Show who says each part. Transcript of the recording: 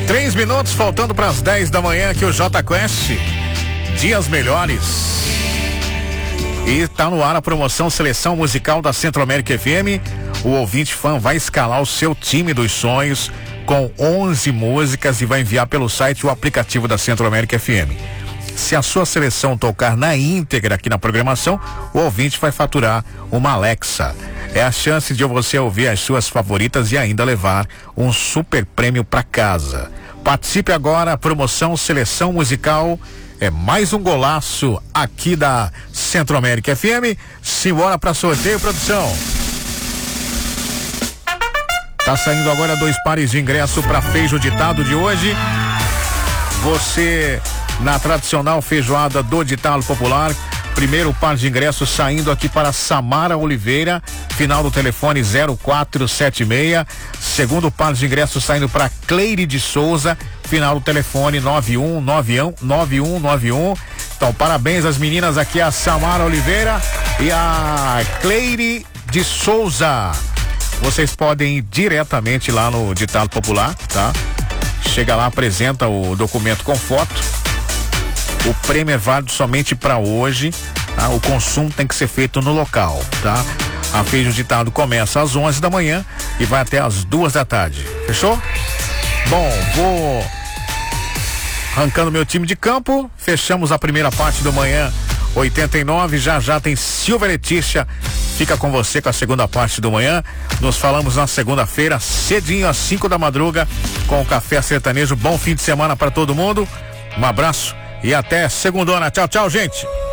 Speaker 1: 3 minutos faltando para as 10 da manhã aqui o J Quest. Dias melhores. E tá no ar a promoção Seleção Musical da Centro-América FM. O ouvinte fã vai escalar o seu time dos sonhos com 11 músicas e vai enviar pelo site o aplicativo da Centro-América FM. Se a sua seleção tocar na íntegra aqui na programação, o ouvinte vai faturar uma Alexa. É a chance de você ouvir as suas favoritas e ainda levar um super prêmio para casa. Participe agora, promoção Seleção Musical. É mais um golaço aqui da Centro-América FM. Simbora para sorteio, produção. Tá saindo agora 2 pares de ingresso para Feijo Ditado de hoje. Você na tradicional feijoada do ditado popular. Primeiro par de ingressos saindo aqui para Samara Oliveira, final do telefone 0476. Segundo par de ingressos saindo para Cleire de Souza, final do telefone 9191. Então, parabéns às meninas aqui, a Samara Oliveira e a Cleire de Souza. Vocês podem ir diretamente lá no ditado popular, tá? Chega lá, apresenta o documento com foto. O prêmio é válido somente para hoje, tá? O consumo tem que ser feito no local, tá? A Feijo Ditado começa às 11 da manhã e vai até às 2 da tarde. Fechou? Bom, vou arrancando meu time de campo. Fechamos a primeira parte do manhã 89. Já tem Silvia Letícia. Fica com você com a segunda parte do manhã. Nos falamos na segunda-feira, cedinho às 5 da madruga, com o Café Sertanejo. Bom fim de semana para todo mundo. Um abraço. E até segundona. Tchau, tchau, gente.